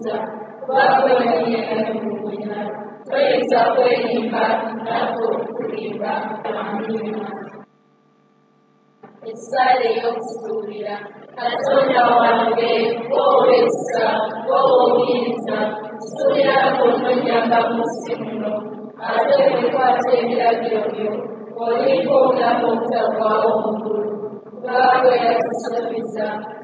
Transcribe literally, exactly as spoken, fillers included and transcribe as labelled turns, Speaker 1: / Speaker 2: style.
Speaker 1: Bakoloniye kumenya tweza kwerimba nako kurimba amanyuma esale yokusubira katonda wange wowesa wowobiriza tusubira kunonyanga musi muno ate wekwata ebiragiro byo oliko obulamu obutagwawo omukulu kubanga yatusuubiza